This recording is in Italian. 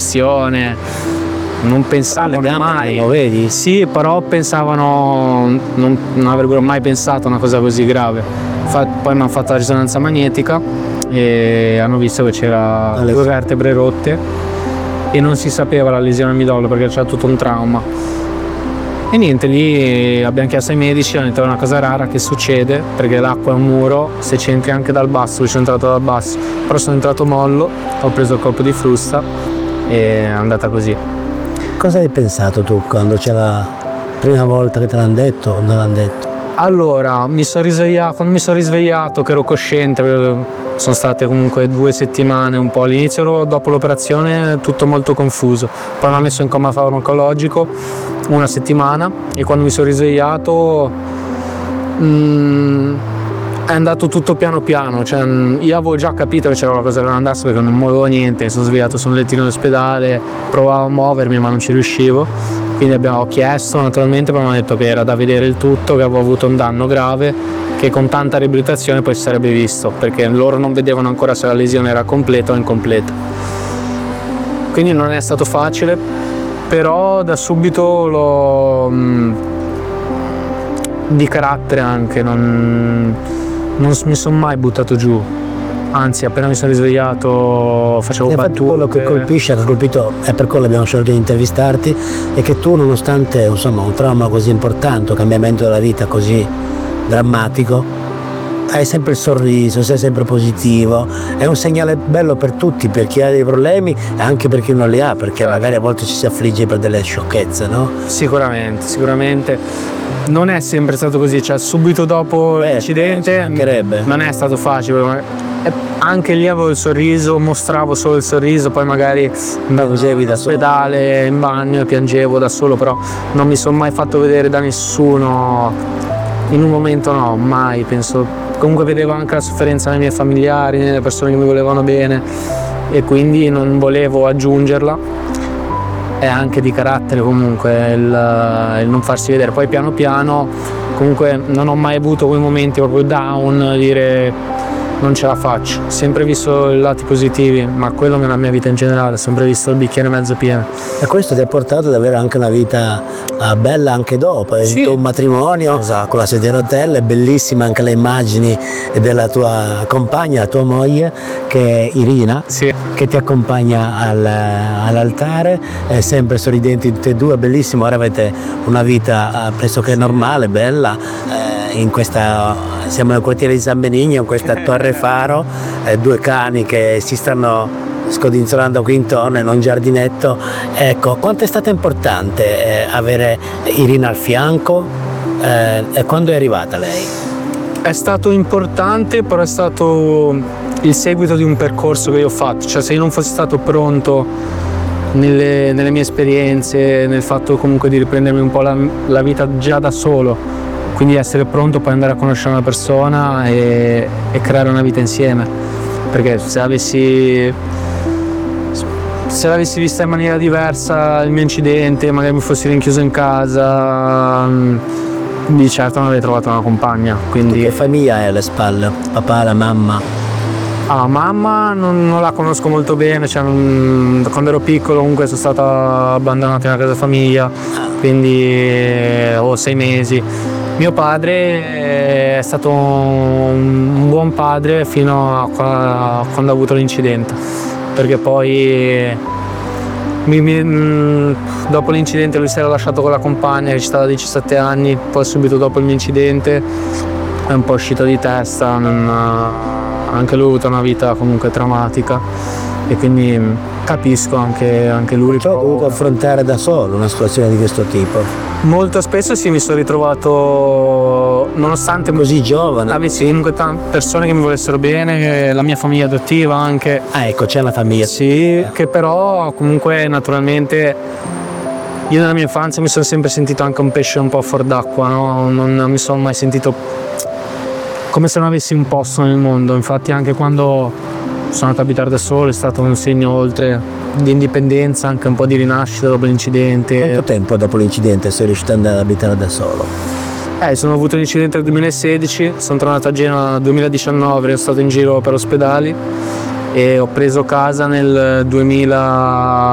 depressione, non pensavano mai, lo vedi? sì, però pensavano, non avrebbero mai pensato a una cosa così grave. Poi mi hanno fatto la risonanza magnetica e hanno visto che c'era 2 vertebre rotte e non si sapeva la lesione al midollo perché c'era tutto un trauma. E niente, lì abbiamo chiesto ai medici, hanno detto è una cosa rara che succede perché l'acqua è un muro, se ci entri anche dal basso, io sono entrato dal basso, però sono entrato mollo, ho preso il colpo di frusta e è andata così. Cosa hai pensato tu quando c'è la prima volta che te l'hanno detto o non l'hanno detto? Allora, quando mi sono risvegliato che ero cosciente, sono state comunque 2 settimane un po', all'inizio dopo l'operazione tutto molto confuso, poi mi ha messo in coma farmacologico 1 settimana e quando mi sono risvegliato è andato tutto piano piano, cioè, io avevo già capito che c'era qualcosa che non andasse perché non muovevo niente, mi sono svegliato sul lettino dell'ospedale, provavo a muovermi ma non ci riuscivo, quindi ho chiesto naturalmente, poi mi hanno detto che era da vedere il tutto, che avevo avuto un danno grave, che con tanta riabilitazione poi si sarebbe visto, perché loro non vedevano ancora se la lesione era completa o incompleta. Quindi non è stato facile, però da subito di carattere anche, non mi sono mai buttato giù, anzi appena mi sono risvegliato facevo battute. Quello che colpisce, che ha colpito, è per quello abbiamo scelto di intervistarti, è che tu nonostante insomma un trauma così importante, un cambiamento della vita così drammatico, hai sempre il sorriso, sei sempre positivo, è un segnale bello per tutti, per chi ha dei problemi e anche per chi non li ha, perché magari a volte ci si affligge per delle sciocchezze, no? Sicuramente. Non è sempre stato così, cioè subito dopo l'incidente non è stato facile, anche lì avevo il sorriso, mostravo solo il sorriso, poi magari andavo all'ospedale, in bagno e piangevo da solo, però non mi sono mai fatto vedere da nessuno, in un momento no, mai, penso. Comunque vedevo anche la sofferenza nei miei familiari, nelle persone che mi volevano bene e quindi non volevo aggiungerla. È anche di carattere comunque il non farsi vedere, poi piano piano comunque non ho mai avuto quei momenti proprio down, dire non ce la faccio, sempre visto i lati positivi, ma quello nella mia vita in generale, ho sempre visto il bicchiere mezzo pieno. E questo ti ha portato ad avere anche una vita bella anche dopo, hai avuto un matrimonio con la sedia a rotelle, bellissima anche le immagini della tua compagna, la tua moglie, che è Irina, che ti accompagna all'altare, sempre sorridenti tutte e due, bellissimo, ora avete una vita pressoché normale, bella. Siamo nel quartiere di San Benigno, in questa torre faro, 2 cani che si stanno scodinzolando qui intorno in un giardinetto. Ecco, quanto è stato importante avere Irina al fianco e quando è arrivata lei? È stato importante, però è stato il seguito di un percorso che io ho fatto, cioè se io non fossi stato pronto nelle mie esperienze, nel fatto comunque di riprendermi un po' la vita già da solo, quindi essere pronto poi andare a conoscere una persona e creare una vita insieme, perché se l'avessi vista in maniera diversa il mio incidente, magari mi fossi rinchiuso in casa, di certo non avrei trovato una compagna. Quindi... Che famiglia hai alle spalle? Papà, la mamma? Mamma non la conosco molto bene, cioè quando ero piccolo comunque sono stato abbandonato in una casa famiglia, quindi ho 6 mesi. Mio padre è stato un buon padre fino a quando ha avuto l'incidente, perché poi dopo l'incidente lui si era lasciato con la compagna che ci stava da 17 anni, poi subito dopo il mio incidente è un po' uscito di testa, anche lui ha avuto una vita comunque traumatica e quindi capisco anche lui. Ho dovuto affrontare da solo una situazione di questo tipo. Molto spesso mi sono ritrovato, nonostante così giovane, avessi comunque tante persone che mi volessero bene, la mia famiglia adottiva anche. Ecco, c'è la famiglia. Sì, che però comunque naturalmente io nella mia infanzia mi sono sempre sentito anche un pesce un po' fuor d'acqua, no? Non mi sono mai sentito come se non avessi un posto nel mondo, infatti anche quando sono andato a abitare da solo è stato un segno oltre di indipendenza, anche un po' di rinascita dopo l'incidente. Quanto tempo dopo l'incidente sei riuscito ad andare ad abitare da solo? Sono avuto l'incidente nel 2016, sono tornato a Genova nel 2019, sono stato in giro per ospedali e ho preso casa nel 2000